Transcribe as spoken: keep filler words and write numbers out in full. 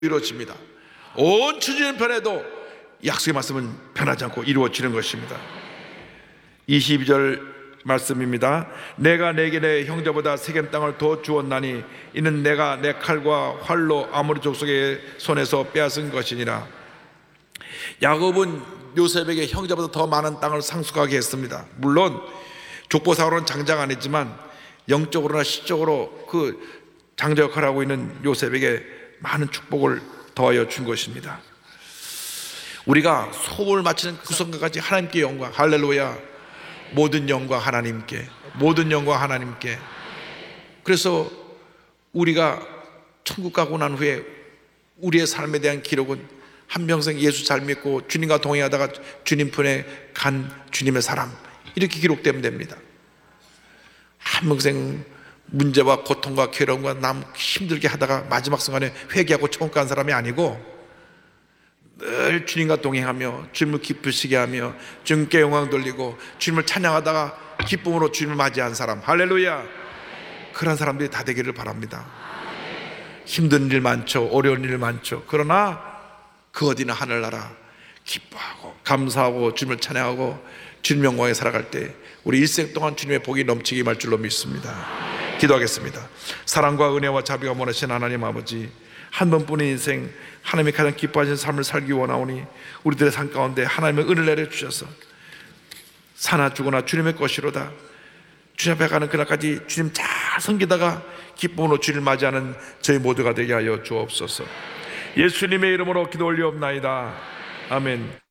이루어집니다. 온 천지는 변해도 약속의 말씀은 변하지 않고 이루어지는 것입니다. 이십이 절 말씀입니다. 내가 내게 내 형제보다 세겜 땅을 더 주었나니 이는 내가 내 칼과 활로 아모리 족속의 손에서 빼앗은 것이니라. 야곱은 요셉에게 형제보다 더 많은 땅을 상속하게 했습니다. 물론 족보상으로는 장자가 아니지만 영적으로나 시적으로 그 장자 역할을 하고 있는 요셉에게 많은 축복을 더하여 준 것입니다. 우리가 소원을 마치는 그 순간까지 하나님께 영광, 할렐루야. 모든 영광 하나님께, 모든 영광 하나님께. 그래서 우리가 천국 가고 난 후에 우리의 삶에 대한 기록은 한평생 예수 잘 믿고 주님과 동행하다가 주님 편에 간 주님의 사람, 이렇게 기록되면 됩니다. 한평생 문제와 고통과 괴로움과 남 힘들게 하다가 마지막 순간에 회개하고 천국 간 사람이 아니고 늘 주님과 동행하며 주님을 기쁘시게 하며 주님께 영광 돌리고 주님을 찬양하다가 기쁨으로 주님을 맞이한 사람, 할렐루야. 그런 사람들이 다 되기를 바랍니다. 힘든 일 많죠, 어려운 일 많죠. 그러나 그 어디나 하늘나라 기뻐하고 감사하고 주님을 찬양하고 주님 영광에 살아갈 때 우리 일생 동안 주님의 복이 넘치게 임할 줄로 믿습니다. 기도하겠습니다. 사랑과 은혜와 자비가 원하신 하나님 아버지, 한 번뿐인 인생 하나님이 가장 기뻐하시는 삶을 살기 원하오니 우리들의 삶 가운데 하나님의 은혜를 내려주셔서 사나 죽으나 주님의 것이로다, 주님 앞에 가는 그날까지 주님 잘 섬기다가 기쁨으로 주님을 맞이하는 저희 모두가 되게 하여 주옵소서. 예수님의 이름으로 기도 올리옵나이다. 아멘.